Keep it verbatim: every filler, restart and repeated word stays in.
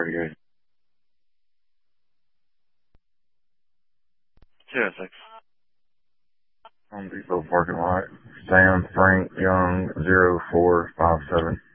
Very good. Two oh six. Home Depot parking lot. Sam Frank Young, zero four five seven.